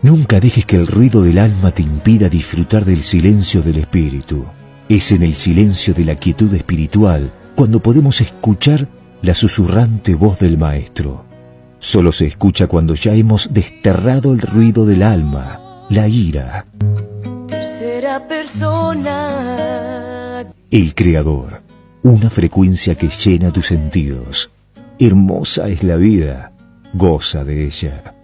Nunca dejes que el ruido del alma te impida disfrutar del silencio del espíritu. Es en el silencio de la quietud espiritual cuando podemos escuchar la susurrante voz del Maestro. Solo se escucha cuando ya hemos desterrado el ruido del alma, la ira. Tercera persona. El Creador, una frecuencia que llena tus sentidos. Hermosa es la vida, goza de ella.